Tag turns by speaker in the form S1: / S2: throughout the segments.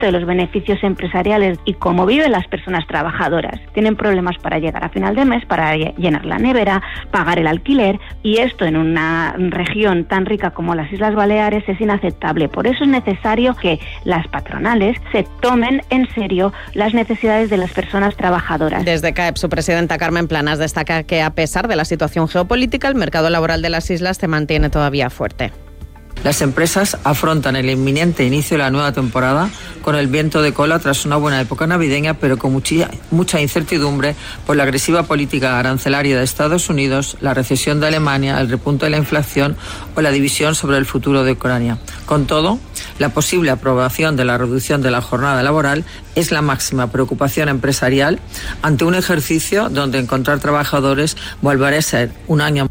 S1: de los beneficios empresariales y cómo viven las personas trabajadoras. Tienen problemas para llegar a final de mes, para llenar la nevera, pagar el alquiler, y esto en una región tan rica como las Islas Baleares es inaceptable. Por eso es necesario que las patronales se tomen en serio las necesidades de las personas trabajadoras.
S2: Desde CAEP, su presidenta Carmen Planas destaca que, a pesar de la situación geopolítica, el mercado laboral de las islas se mantiene todavía fuerte.
S3: Las empresas afrontan el inminente inicio de la nueva temporada con el viento de cola tras una buena época navideña, pero con mucha incertidumbre por la agresiva política arancelaria de Estados Unidos, la recesión de Alemania, el repunte de la inflación o la división sobre el futuro de Ucrania. Con todo, la posible aprobación de la reducción de la jornada laboral es la máxima preocupación empresarial ante un ejercicio donde encontrar trabajadores volverá a ser un año.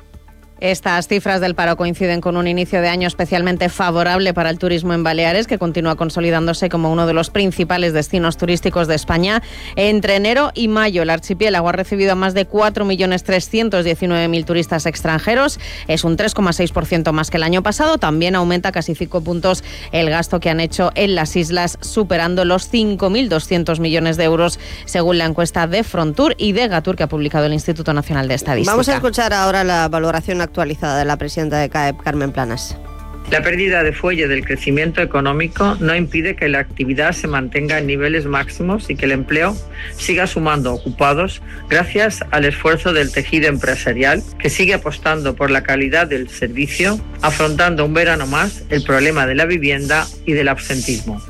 S2: Estas cifras del paro coinciden con un inicio de año especialmente favorable para el turismo en Baleares, que continúa consolidándose como uno de los principales destinos turísticos de España. Entre enero y mayo, el archipiélago ha recibido a más de 4.319.000 turistas extranjeros. Es un 3,6% más que el año pasado. También aumenta casi 5 puntos el gasto que han hecho en las islas, superando los 5.200 millones de euros, según la encuesta de Frontur y de Gatur que ha publicado el Instituto Nacional de Estadística.
S4: Vamos a escuchar ahora la valoración actualizada de la presidenta de CAEP, Carmen Planas.
S3: La pérdida de fuelle del crecimiento económico no impide que la actividad se mantenga en niveles máximos y que el empleo siga sumando ocupados gracias al esfuerzo del tejido empresarial, que sigue apostando por la calidad del servicio, afrontando un verano más el problema de la vivienda y del absentismo.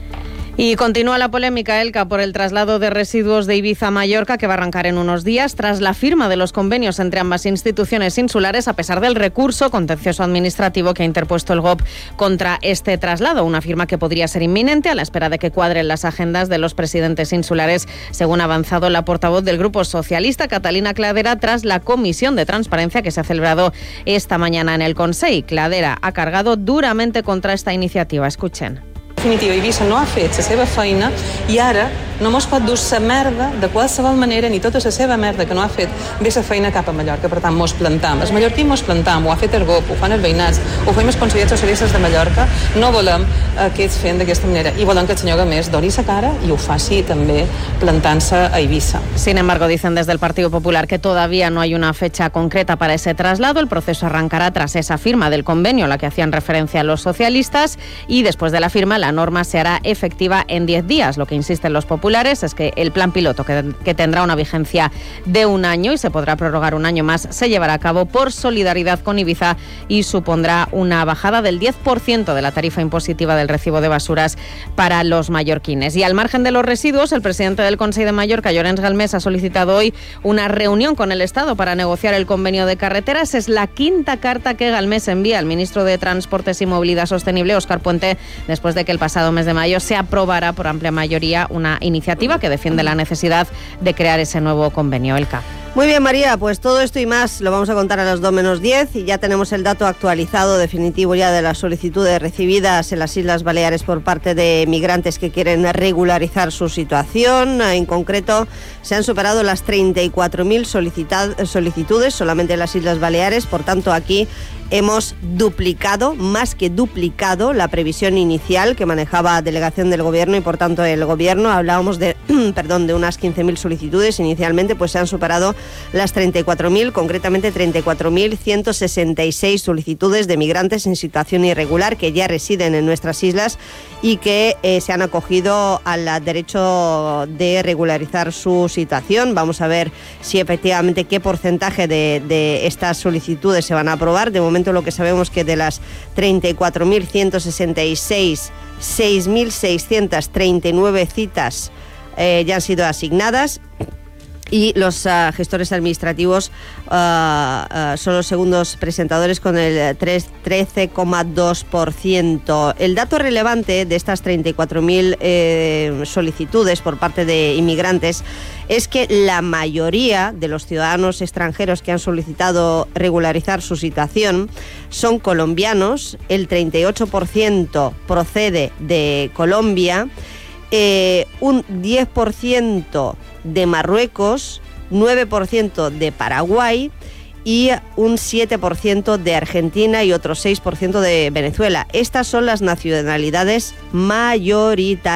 S2: Y continúa la polémica, Elka, por el traslado de residuos de Ibiza a Mallorca, que va a arrancar en unos días, tras la firma de los convenios entre ambas instituciones insulares, a pesar del recurso contencioso administrativo que ha interpuesto el GOB contra este traslado. Una firma que podría ser inminente a la espera de que cuadren las agendas de los presidentes insulares, según ha avanzado la portavoz del Grupo Socialista, Catalina Cladera, tras la Comisión de Transparencia que se ha celebrado esta mañana en el Consell. Cladera ha cargado duramente contra esta iniciativa. Escuchen.
S5: En definitiva, Eivissa no ha fet la seva feina i ara no mos pot dur la merda de qualsevol manera, ni tota la seva merda que no ha fet bé la feina cap a Mallorca. Per tant, mos plantam. Els mallorquins mos plantam, ho ha fet el GOP, ho fan els veïnats, ho fem els consellers socialistes de Mallorca. No volem que es fent d'aquesta manera i volem que el senyor Gamés doni la cara i ho faci també plantant-se a Eivissa.
S2: Sin embargo, dicen desde el Partido Popular que todavía no hay una fecha concreta para ese traslado. El proceso arrancará tras esa firma del convenio a la que hacían referencia los socialistas, y después de la firma la norma se hará efectiva en 10 días. Lo que insisten los populares es que el plan piloto, que tendrá una vigencia de un año y se podrá prorrogar un año más, se llevará a cabo por solidaridad con Ibiza y supondrá una bajada del 10% de la tarifa impositiva del recibo de basuras para los mallorquines. Y al margen de los residuos, el presidente del Consell de Mallorca, Llorenç Galmés, ha solicitado hoy una reunión con el Estado para negociar el convenio de carreteras. Es la quinta carta que Galmés envía al ministro de Transportes y Movilidad Sostenible, Óscar Puente, después de que el pasado mes de mayo se aprobara por amplia mayoría una iniciativa que defiende la necesidad de crear ese nuevo convenio. Elka.
S4: Muy bien, María, pues todo esto y más lo vamos a contar a las 2:10 y ya tenemos el dato actualizado definitivo ya de las solicitudes recibidas en las Islas Baleares por parte de migrantes que quieren regularizar su situación. En concreto, se han superado las 34.000 solicitudes solamente en las Islas Baleares. Por tanto, aquí hemos duplicado, más que duplicado, la previsión inicial que manejaba Delegación del Gobierno y, por tanto, el Gobierno. Hablábamos de unas 15.000 solicitudes inicialmente, pues se han superado las 34.000, concretamente 34.166 solicitudes de migrantes en situación irregular que ya residen en nuestras islas y que se han acogido al derecho de regularizar su situación. Vamos a ver si efectivamente qué porcentaje de estas solicitudes se van a aprobar. De momento lo que sabemos es que de las 34.166, 6.639 citas ya han sido asignadas. Y los gestores administrativos son los segundos presentadores con el 13,2%. El dato relevante de estas 34.000 solicitudes por parte de inmigrantes es que la mayoría de los ciudadanos extranjeros que han solicitado regularizar su situación son colombianos. El 38% procede de Colombia, un 10% de Marruecos, 9% de Paraguay y un 7% de Argentina y otro 6% de Venezuela. Estas son las nacionalidades mayoritarias.